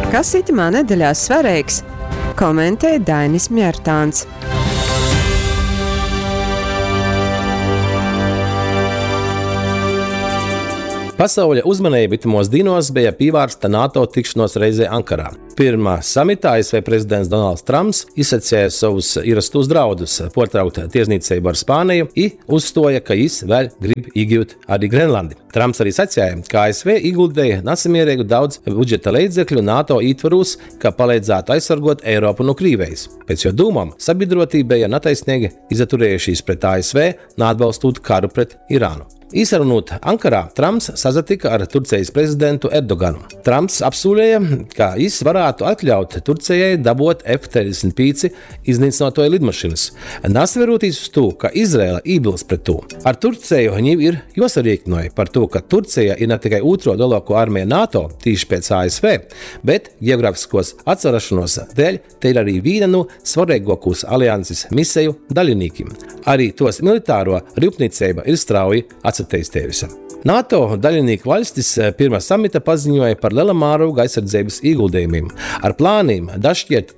Kas itamā nedēļā svarīgs? Komentē Dainis Mjērtāns. Pasauļa uzmanība itimos dinos bija pievērsta NATO tikšanos reizē Ankarā. Pirmā samitā ASV prezidents Donalds Trumps izsacīja savus ierastos draudus pārtraukt tiesniecību ar Spāniju un uzstoja, ka viņš vēl grib iegūt arī Grenlandi. Trumps arī sacīja, ka ASV ieguldīja nesamērīgu daudz budžeta līdzekļu NATO ietvaros, ka palīdzētu aizsargot Eiropu no Krievijas. Pēc jo domām, sabiedrotība bija netaisnīgi izturējušies pret ASV, neatbalstot karu pret Irānu. Īsarunot Ankarā, Trumps sazatika ar Turcijas prezidentu Erdoganu. Trumps apsolīja, ka viņš varētu atļaut Turcijai dabūt F-35 iznīcinātoju lidmašīnas, nesveroties uz to, ka Izraela iebilst pret to. Ar Turciju viņiem ir jāsarēķinoja par to, ka Turcija ir ne tikai otro lielāko armiju NATO, tīši pēc ASV, bet geogrāfiskos atcerašanos dēļ te ir arī viena no svarīgākos alianses misiju daļiniekiem. Arī tos militāro rūpniecība ir strauji attīstījusi. NATO daļinieku valstis pirmā samita paziņoja par liela mēroga aizsardzības ieguldījumiem ar plāniem dažšķirt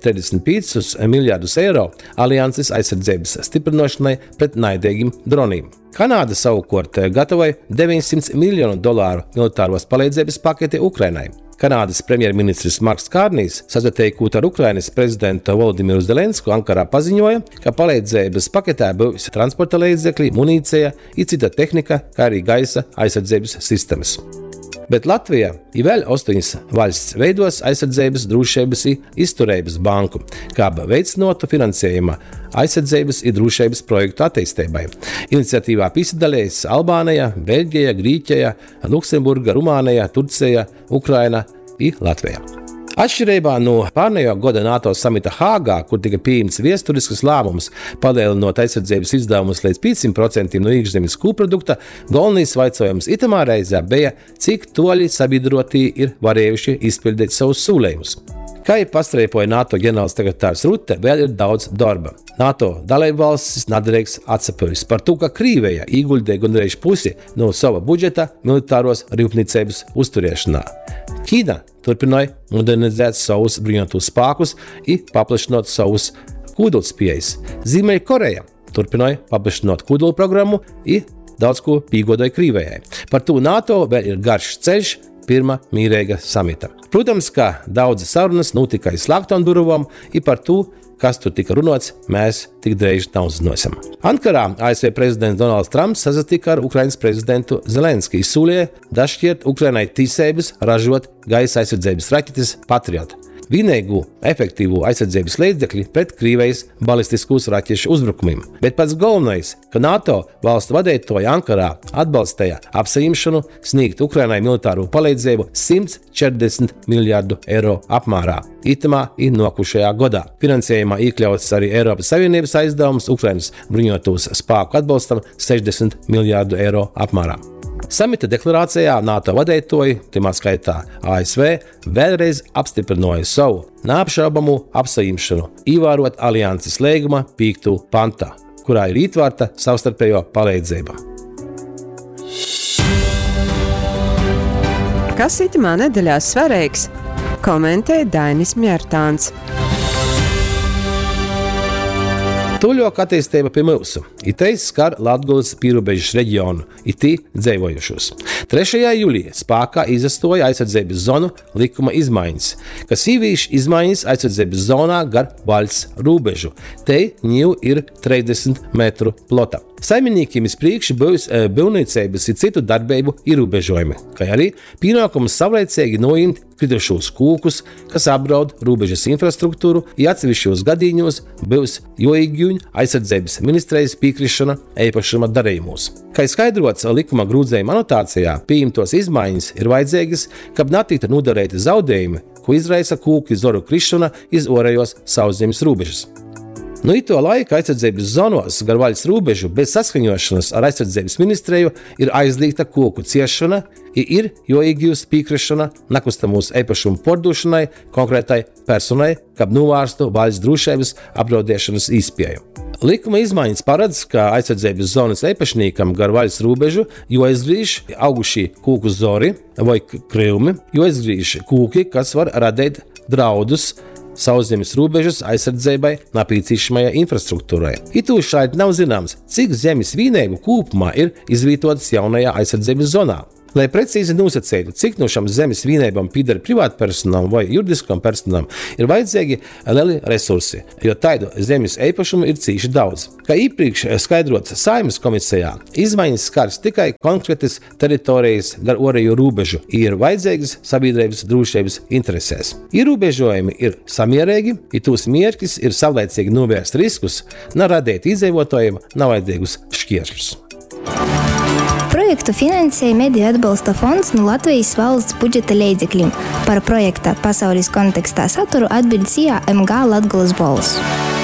35 miljardus eiro alianses aizsardzības stiprināšanai pret naidīgiem droniem. Kanāda savukārt gatavoja $900 miljonu militāros palīdzības paketi Ukrainai. Kanādas premjerministrs Marks Kārnijs, sazateikot ar Ukrainas prezidentu Volodimiru Zelensku, Ankarā paziņoja, ka palīdzības paketē būs transporta līdzekļi, munīcija, cita tehnika, kā arī gaisa aizsardzības sistēmas. Bet Latvija ir vēl 8 valsts veidos aizsardzības, drošības un izturības banku, kā veicinotu finansējuma aizsardzības un drošības projektu attīstībai. Iniciatīvā piesaistījās Albānija, Beļģija, Grieķija, Luksemburga, Rumānija, Turcija, Ukraina un Latvija. Atšķirībā no pārnējo gada NATO samita Hāgā, kur tika pieņemts vēsturisks lēmums palielinot aizsardzības izdevumus līdz 5% no iekšzemes koprodukta, galvenais jautājums itamā reizē bija, cik toļi sabiedrotie ir varējuši izpildīt savus solījumus. Kā jau pastrēpoja NATO ģenerālsekretārs Rutte, vēl ir daudz darba. NATO dalībvalstis nedarīgs atsapūris par to, ka Krievija ieguldīja gandrīz pusi no sava budžeta militāros rūpniecības uzturēšanā. Ķīna turpināja modernizēt savus bruņotos spēkus un paplašināt savus kodolspējas. Ziemeļkoreja turpināja paplašināt kodola programmu un daudz ko piegodoja Krievijai. Par to NATO vēl ir garš ceļš pirmā mierīga samita. Protams, ka daudzi sarunas notika aiz slēgtām durvīm, un par to, kas tur tika runāts, mēs tik drīz neuzzināsim. Ankarā ASV prezidents Donalds Trumps sazatika ar Ukrainas prezidentu Zelenski, izsolīja dažšķirt Ukrainai tiesības ražot gaisa aizsardzības raķetes Patriot. Vienīgo efektīvo aizsardzības līdzekļi pret Krievijas balistiskos raķešu uzbrukumiem. Bet pats galvenais, ka NATO valstu vadītāji Ankarā atbalstīja apsaimšanu sniegt Ukrainai militāro palīdzību 140 miljardu eiro apmērā. Itamā ir nokušajā gadā. Finansējumā iekļauts arī Eiropas Savienības aizdevums Ukrainas bruņotos spēku atbalstam 60 miljardu eiro apmērā. Samita deklarācijā NATO vadītāji, timā skaitā ASV, vēlreiz apstiprināja savu neapšaubamu apsaimšanu, ievērot alianses līguma 5. pantā, kurā ir ietverta savstarpējo palīdzība. Kas itamā nedēļā svarīgs? Komentē Dainis Mjērtāns. Tuļok attīstība pie mūsu. Itais skar Latgulas pierobežas reģionu, itī dzīvojušos. 3. jūlijā spēkā izastoja aizsardzības zonu likuma izmaiņas, kas īvīš izmaiņas aizsardzības zonā gar valsts robežu. Te jau ir 30 metru plota. Saimniekiem iz priekšu būs būvniecības un citu darbību ierobežojumi, kā arī pienākums savlaicīgi noņemt kritušos kūkus, kas apdraud robežas infrastruktūru, un atsevišķos gadījumos būs jāiegūj aizsardzības ministrijas piekrišana īpašuma darījumos. Kā skaidrots likuma grūdzējuma anotācijā, pieņemtos izmaiņas ir vajadzīgas, kad netiktu nodarīti zaudējumi, ko izraisa kūku zoru krišana iz ārējos sauszemes robežas. No ito laika aizsardzības zonos gar valsts robežu bez saskaņošanas ar aizsardzības ministriju ir aizliegta koku ciešana, ir jāiegūst piekrišana nekustamos īpašumu pārdošanai konkrētai personai, kad novērstu valsts drošības apdraudēšanas iespēju. Likuma izmaiņas paredz, ka aizsardzības zonas īpašniekam gar valsts robežu jāizgriež augušie kūku zori vai krivmi, jāizgriež kūki, kas var radīt draudus sauszemes robežas aizsardzībai un apīcīšamajai infrastruktūrai. Itūšādi nav zināms, cik zemes vienību kopumā ir izvietotas jaunajā aizsardzības zonā. Lai precīzi nosacītu, cik no šām zemes vienībām pieder privātpersonām vai juridiskām personām, ir vajadzīgi lieli resursi, jo tādu zemes īpašumu ir cīši daudz. Kā iepriekš skaidrots Saeimas komisijā, izmaiņas skars tikai konkrētas teritorijas gar ārējo robežu, ir vajadzīgas sabiedrības drošības interesēs. Ierobežojumi ir samierīgi, ja tos mērķis ir savlaicīgi novērst riskus, neradīt iedzīvotājiem nevajadzīgus šķēršļus. Projektu finansēja Mediju atbalsta fonds no Latvijas valsts budžeta līdzekļiem. Par projekta pasaules kontekstā saturu atbild CIA MG Latgolas balss.